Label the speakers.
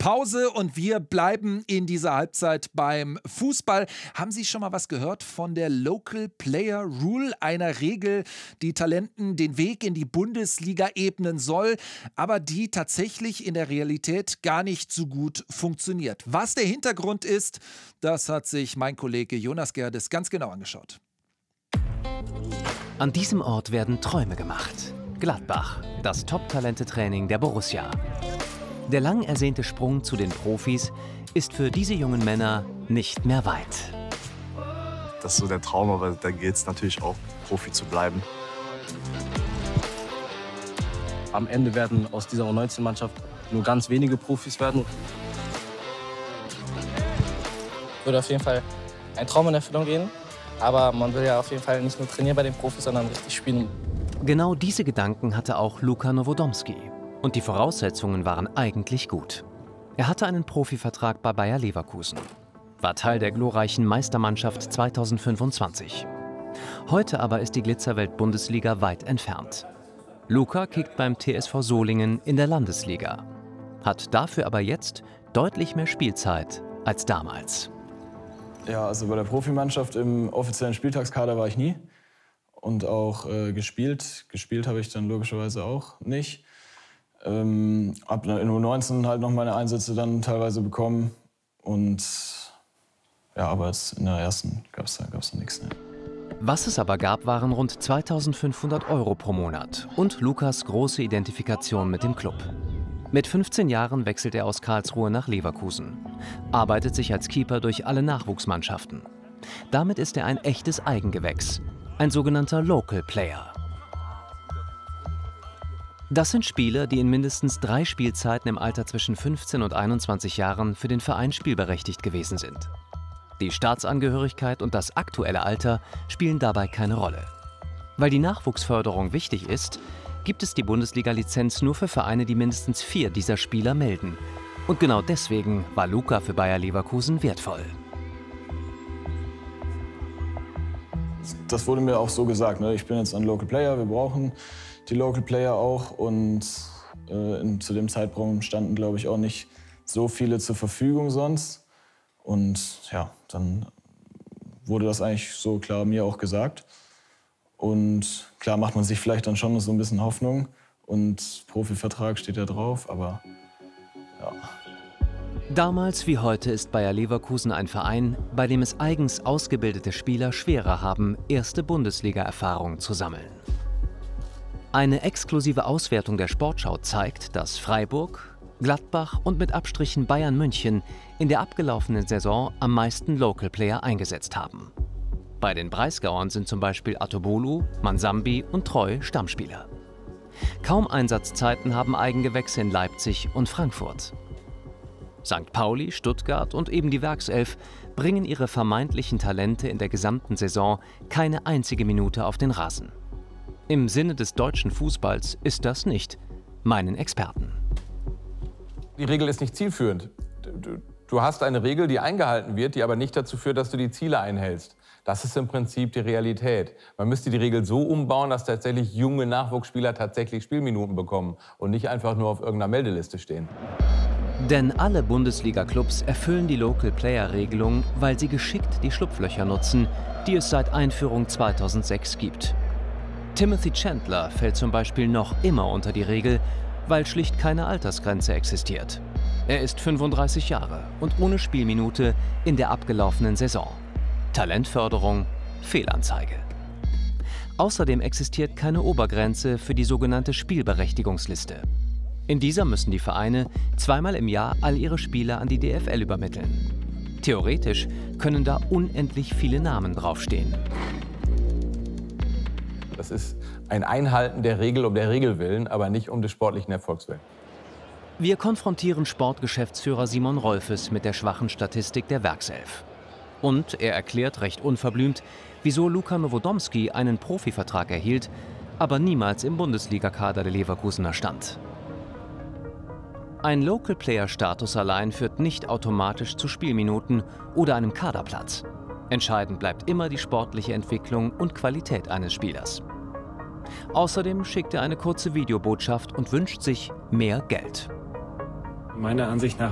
Speaker 1: Pause und wir bleiben in dieser Halbzeit beim Fußball. Haben Sie schon mal was gehört von der Local Player Rule, einer Regel, die Talenten den Weg in die Bundesliga ebnen soll, aber die tatsächlich in der Realität gar nicht so gut funktioniert? Was der Hintergrund ist, das hat sich mein Kollege Jonas Gerdes ganz genau angeschaut.
Speaker 2: An diesem Ort werden Träume gemacht. Gladbach, das Top-Talente-Training der Borussia. Der lang ersehnte Sprung zu den Profis ist für diese jungen Männer nicht mehr weit.
Speaker 3: Das ist so der Traum, aber da geht es natürlich auch, Profi zu bleiben.
Speaker 4: Am Ende werden aus dieser U19-Mannschaft nur ganz wenige Profis werden.
Speaker 5: Würde auf jeden Fall ein Traum in Erfüllung gehen. Aber man will ja auf jeden Fall nicht nur trainieren bei den Profis, sondern richtig spielen.
Speaker 2: Genau diese Gedanken hatte auch Luka Nowodomski. Und die Voraussetzungen waren eigentlich gut. Er hatte einen Profivertrag bei Bayer Leverkusen, war Teil der glorreichen Meistermannschaft 2025. Heute aber ist die Glitzerwelt-Bundesliga weit entfernt. Luka kickt beim TSV Solingen in der Landesliga, hat dafür aber jetzt deutlich mehr Spielzeit als damals.
Speaker 6: Ja, also bei der Profimannschaft im offiziellen Spieltagskader war ich nie. Und auch gespielt habe ich dann logischerweise auch nicht. Hab in U19 halt noch meine Einsätze dann teilweise bekommen. Und ja, aber jetzt in der ersten gab es da nichts. Ne.
Speaker 2: Was es aber gab, waren rund 2.500 € pro Monat und Lukas große Identifikation mit dem Club. Mit 15 Jahren wechselt er aus Karlsruhe nach Leverkusen, arbeitet sich als Keeper durch alle Nachwuchsmannschaften. Damit ist er ein echtes Eigengewächs, ein sogenannter Local Player. Das sind Spieler, die in mindestens 3 Spielzeiten im Alter zwischen 15 und 21 Jahren für den Verein spielberechtigt gewesen sind. Die Staatsangehörigkeit und das aktuelle Alter spielen dabei keine Rolle. Weil die Nachwuchsförderung wichtig ist, gibt es die Bundesliga-Lizenz nur für Vereine, die mindestens 4 dieser Spieler melden. Und genau deswegen war Luka für Bayer Leverkusen wertvoll.
Speaker 6: Das wurde mir auch so gesagt, ne? Ich bin jetzt ein Local Player, wir brauchen die Local Player auch. Und zu dem Zeitpunkt standen, glaube ich, auch nicht so viele zur Verfügung sonst. Und ja, dann wurde das eigentlich so klar mir auch gesagt. Und klar macht man sich vielleicht dann schon so ein bisschen Hoffnung. Und Profivertrag steht ja drauf, aber ja.
Speaker 2: Damals wie heute ist Bayer Leverkusen ein Verein, bei dem es eigens ausgebildete Spieler schwerer haben, erste Bundesliga-Erfahrung zu sammeln. Eine exklusive Auswertung der Sportschau zeigt, dass Freiburg, Gladbach und mit Abstrichen Bayern München in der abgelaufenen Saison am meisten Local Player eingesetzt haben. Bei den Breisgauern sind zum Beispiel Atobolu, Mansambi und Treu Stammspieler. Kaum Einsatzzeiten haben Eigengewächse in Leipzig und Frankfurt. St. Pauli, Stuttgart und eben die Werkself bringen ihre vermeintlichen Talente in der gesamten Saison keine einzige Minute auf den Rasen. Im Sinne des deutschen Fußballs ist das nicht, meinen Experten.
Speaker 7: Die Regel ist nicht zielführend. Du hast eine Regel, die eingehalten wird, die aber nicht dazu führt, dass du die Ziele einhältst. Das ist im Prinzip die Realität. Man müsste die Regel so umbauen, dass tatsächlich junge Nachwuchsspieler tatsächlich Spielminuten bekommen und nicht einfach nur auf irgendeiner Meldeliste stehen.
Speaker 2: Denn alle Bundesliga-Clubs erfüllen die Local-Player-Regelung, weil sie geschickt die Schlupflöcher nutzen, die es seit Einführung 2006 gibt. Timothy Chandler fällt zum Beispiel noch immer unter die Regel, weil schlicht keine Altersgrenze existiert. Er ist 35 Jahre und ohne Spielminute in der abgelaufenen Saison. Talentförderung, Fehlanzeige. Außerdem existiert keine Obergrenze für die sogenannte Spielberechtigungsliste. In dieser müssen die Vereine zweimal im Jahr all ihre Spieler an die DFL übermitteln. Theoretisch können da unendlich viele Namen draufstehen.
Speaker 7: Das ist ein Einhalten der Regel um der Regel willen, aber nicht um des sportlichen Erfolgs willen.
Speaker 2: Wir konfrontieren Sportgeschäftsführer Simon Rolfes mit der schwachen Statistik der Werkself. Und er erklärt recht unverblümt, wieso Luka Nowodomski einen Profivertrag erhielt, aber niemals im Bundesligakader der Leverkusener stand. Ein Local-Player-Status allein führt nicht automatisch zu Spielminuten oder einem Kaderplatz. Entscheidend bleibt immer die sportliche Entwicklung und Qualität eines Spielers. Außerdem schickt er eine kurze Videobotschaft und wünscht sich mehr Geld.
Speaker 8: Meiner Ansicht nach